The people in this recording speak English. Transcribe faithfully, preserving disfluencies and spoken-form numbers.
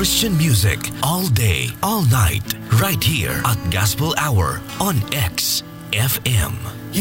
Christian music all day, all night, right here at Gospel Hour on X F M.